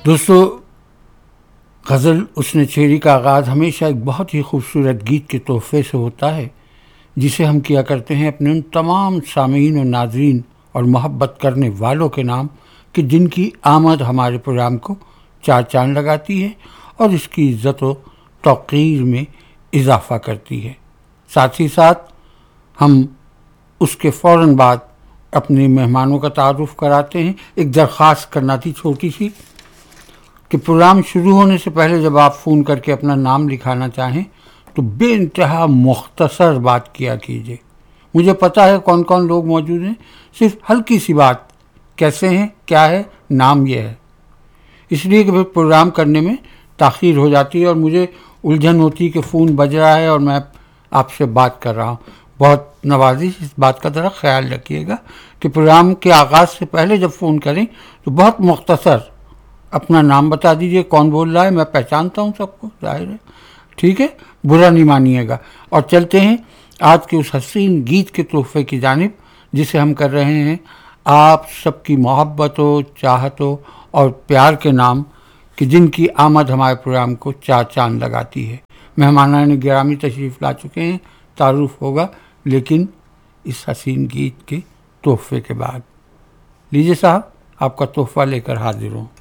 دوستو، غزل حسن چہری کا آغاز ہمیشہ ایک بہت ہی خوبصورت گیت کے تحفے سے ہوتا ہے، جسے ہم کیا کرتے ہیں اپنے ان تمام سامعین و ناظرین اور محبت کرنے والوں کے نام کہ جن کی آمد ہمارے پروگرام کو چار چاند لگاتی ہے اور اس کی عزت و توقیر میں اضافہ کرتی ہے۔ ساتھ ہی ساتھ ہم اس کے فوراً بعد اپنے مہمانوں کا تعارف کراتے ہیں۔ ایک درخواست کرنا تھی چھوٹی سی کہ پروگرام شروع ہونے سے پہلے جب آپ فون کر کے اپنا نام لکھانا چاہیں تو بے انتہا مختصر بات کیا کیجیے۔ مجھے پتہ ہے کون کون لوگ موجود ہیں، صرف ہلکی سی بات، کیسے ہیں، کیا ہے، نام یہ ہے، اس لیے کہ پھر پروگرام کرنے میں تاخیر ہو جاتی ہے اور مجھے الجھن ہوتی کہ فون بج رہا ہے اور میں آپ سے بات کر رہا ہوں۔ بہت نوازش اس بات کا ذرا خیال رکھیے گا کہ پروگرام کے آغاز سے پہلے جب فون کریں تو بہت مختصر اپنا نام بتا دیجئے، کون بول رہا ہے، میں پہچانتا ہوں سب کو، ظاہر ہے، ٹھیک ہے، برا نہیں مانیے گا۔ اور چلتے ہیں آج کے اس حسین گیت کے تحفے کی جانب جسے ہم کر رہے ہیں آپ سب کی محبتوں، چاہتوں اور پیار کے نام کہ جن کی آمد ہمارے پروگرام کو چار چاند لگاتی ہے۔ مہمانان گرامی تشریف لا چکے ہیں، تعارف ہوگا لیکن اس حسین گیت کے تحفے کے بعد۔ لیجیے صاحب، آپ کا تحفہ لے کر حاضر ہوں۔